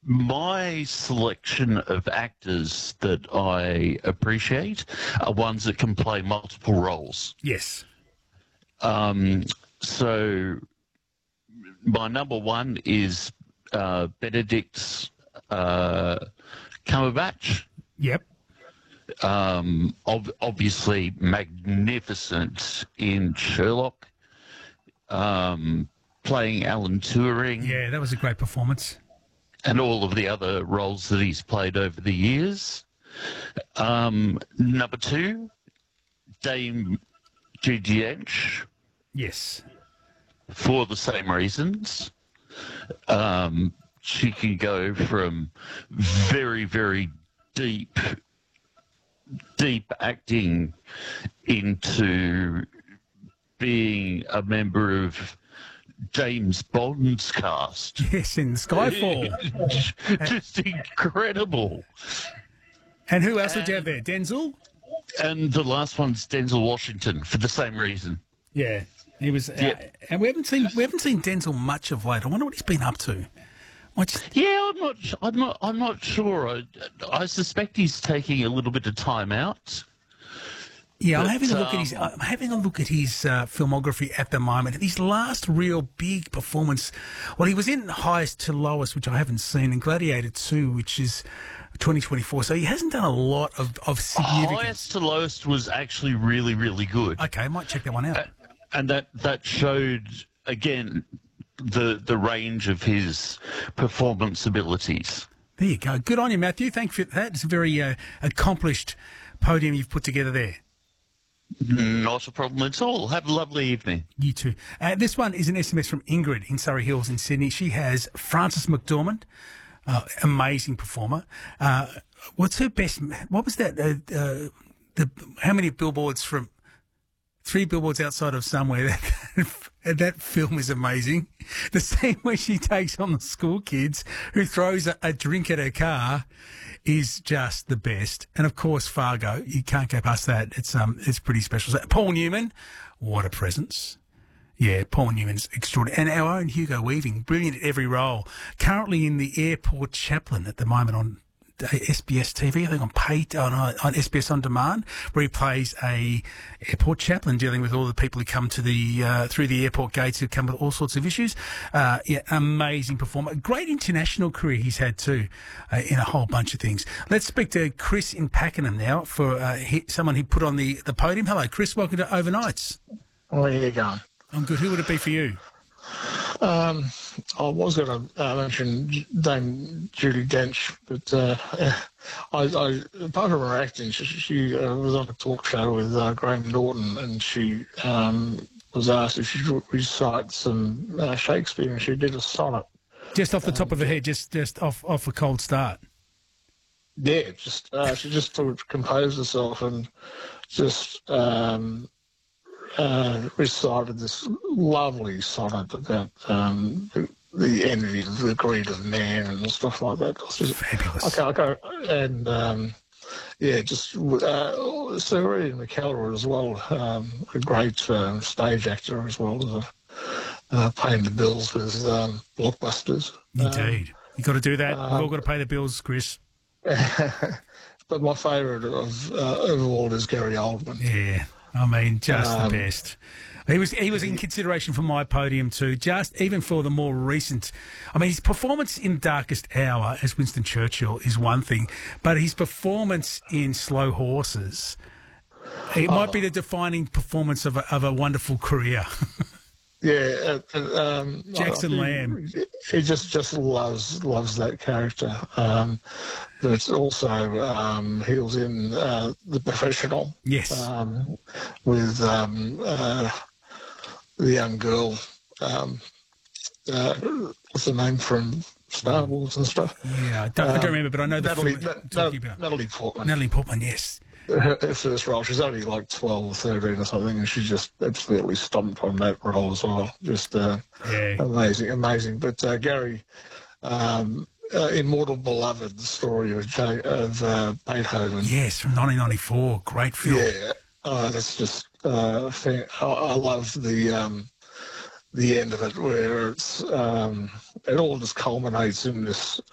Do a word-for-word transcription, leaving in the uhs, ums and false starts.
my selection of actors that I appreciate are ones that can play multiple roles. Yes. Um, so my number one is uh, Benedict uh, Cumberbatch. Yep. Um, ob- obviously magnificent in Sherlock, um, playing Alan Turing. Yeah, that was a great performance. And all of the other roles that he's played over the years. Um, number two, Dame Judi Dench. Yes. For the same reasons. Um, she can go from very, very deep, deep acting into being a member of James Bond's cast. Yes, in Skyfall. Just incredible. And who else and, did you have there? Denzel? And the last one's Denzel Washington for the same reason. Yeah. He was, uh, yeah. and we haven't seen we haven't seen Denzel much of late. I wonder what he's been up to. Just... Yeah, I'm not. I'm not. I'm not sure. I, I suspect he's taking a little bit of time out. Yeah, but, I'm having a look um, at his. I'm having a look at his uh, filmography at the moment. And his last real big performance, well, he was in Highest to Lowest, which I haven't seen, and Gladiator two, which is twenty twenty-four. So he hasn't done a lot of of significance. Highest to Lowest was actually really, really good. Okay, I might check that one out. Uh, and that that showed again the the range of his performance abilities. There you go. Good on you, Matthew. Thank you for that. It's a very uh, accomplished podium you've put together there. Not a problem at all. Have a lovely evening. You too. Uh, this one is an S M S from Ingrid in Surrey Hills in Sydney. She has Frances McDormand, uh, amazing performer. Uh, what's her best? What was that? Uh, uh, the how many billboards from? Three billboards outside of somewhere. That, that film is amazing. The scene where she takes on the school kids who throws a, a drink at her car is just the best. And of course, Fargo. You can't go past that. It's um, it's pretty special. So, Paul Newman, what a presence. Yeah, Paul Newman's extraordinary. And our own Hugo Weaving, brilliant at every role. Currently in the Airport Chaplain at the moment on S B S T V, I think on paid on, on S B S On Demand, where he plays a airport chaplain dealing with all the people who come to the uh, through the airport gates who come with all sorts of issues. Uh, yeah, amazing performer. Great international career he's had too, uh, in a whole bunch of things. Let's speak to Chris in Pakenham now for uh, he, someone he put on the, the podium. Hello, Chris. Welcome to Overnights. Well, there you go. I'm good. Who would it be for you? Um, I was going to uh, mention Dame Judi Dench, but uh, I, I, apart from her acting, she, she uh, was on a talk show with uh, Graham Norton, and she um, was asked if she could recite some uh, Shakespeare, and she did a sonnet. Just off the top um, of her head, just just off off a cold start. Yeah, just uh, she just sort of composed herself and just. Um, Uh, recited this lovely sonnet about um, the, the envy, the greed of man, and stuff like that. Just, fabulous. Okay, okay, and um, yeah, just uh, Sir Ian McKellar as well, um, a great um, stage actor as well as a, uh, paying the bills with um, blockbusters. Indeed, um, you got to do that. Um, We've all got to pay the bills, Chris. But my favourite of uh, of all is Gary Oldman. Yeah. I mean, just um, the best. He was he was in consideration for my podium too, just even for the more recent. I mean, his performance in Darkest Hour as Winston Churchill is one thing, but his performance in Slow Horses, it oh. might be the defining performance of a, of a wonderful career. Yeah, uh, um, Jackson Lamb. He just just loves loves that character. Um, but also um, he was in uh, The Professional. Yes. Um, with um, uh, the young girl. Um, uh, what's the name from Star Wars and stuff? Yeah, I don't, um, I don't remember, but I know the Natalie, film Na- you're talking Na- about. Natalie Portman. Natalie Portman, yes. Her, her first role, she's only like twelve or thirteen or something, and she just absolutely stomped on that role as well. Just uh, yeah. amazing, amazing. But uh, Gary, um, uh, Immortal Beloved, the story of, J- of uh, Beethoven. Yes, from nineteen ninety-four. Great film. Yeah, uh, that's just, uh, fan- I, I love the um, the end of it, where it's um, it all just culminates in this